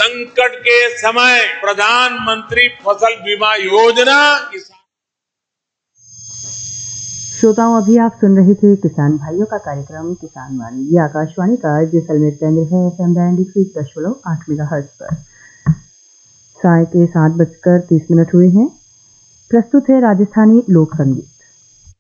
संकट के समय प्रधानमंत्री फसल बीमा योजना श्रोताओं, अभी आप सुन रहे थे किसान भाइयों का कार्यक्रम किसान वाणी। ये आकाशवाणी का जैसलमेर केंद्र है, FM बैंड 101.8 मेगाहर्ट्ज पर। साय के 7:30 हुए हैं। प्रस्तुत है राजस्थानी लोक संगीत।